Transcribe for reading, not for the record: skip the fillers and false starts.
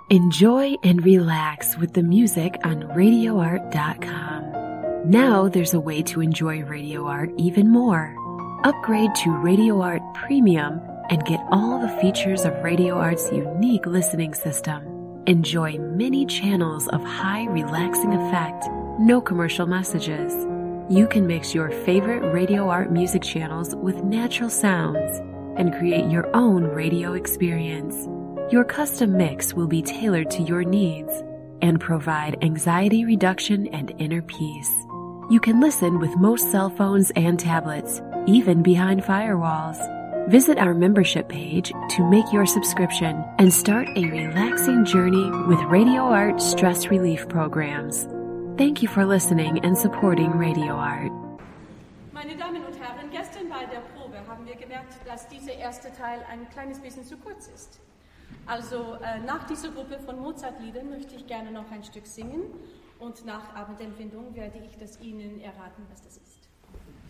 Enjoy and relax with the music on RadioArt.com. Now there's a way to enjoy Radio Art even more. Upgrade to Radio Art Premium and get all the features of Radio Art's unique listening system. Enjoy many channels of high relaxing effect, no commercial messages. You can mix your favorite Radio Art music channels with natural sounds and create your own radio experience. Your custom mix will be tailored to your needs and provide anxiety reduction and inner peace. You can listen with most cell phones and tablets, even behind firewalls. Visit our membership page to make your subscription and start a relaxing journey with Radio Art stress relief programs. Thank you for listening and supporting Radio Art. Meine Damen und Herren, gestern bei der Probe haben wir gemerkt, dass dieser erste Teil ein kleines bisschen zu kurz ist. Also nach dieser Gruppe von Mozart-Liedern möchte ich gerne noch ein Stück singen und nach Abendempfindung werde ich das Ihnen erraten, was das ist.